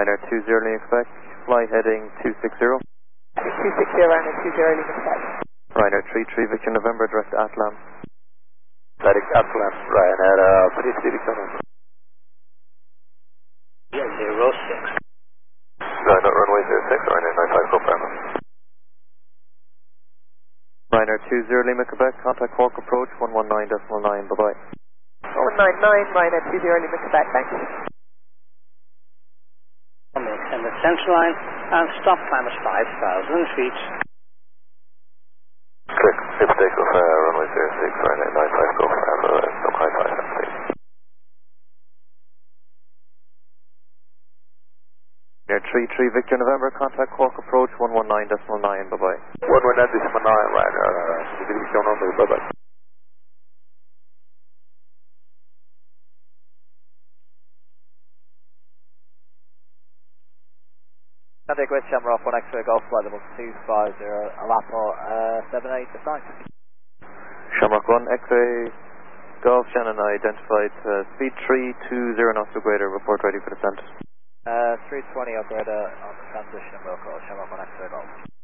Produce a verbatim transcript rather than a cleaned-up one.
Ryanair two zero Lima Quebec, fly heading two six zero. two six zero, Ryanair two zero Lima Quebec. Ryanair three three Victor November, direct Atlan. Direct Atlan, Ryanair uh, three three Victor November. Yeah, zero six. Ryanair runway zero six, Ryanair nine five, go Bravo. Ryanair two zero Lima Quebec, contact Quark approach one one nine point nine, bye bye. one nine nine, Ryanair two zero Lima Quebec, thanks. Extend the central line and stop climb at five thousand feet. Click, it's takeoff, uh, runway zero six, Ryanair nine five, go Bravo, uh, some high five, please. Ryanair three three Victor November, contact Quark approach one one nine point nine, bye bye. one one nine point nine, Ryanair, uh, Victor November, bye bye. Contact with Shamrock one X-ray Golf, flight level two five zero, Alapo uh, seven eight nine. Shamrock one X-ray Golf, Shannon identified uh, speed three two zero knots or greater, report ready for descent. Uh, three twenty operator on the transition and roll call, Shamrock one X-ray Golf.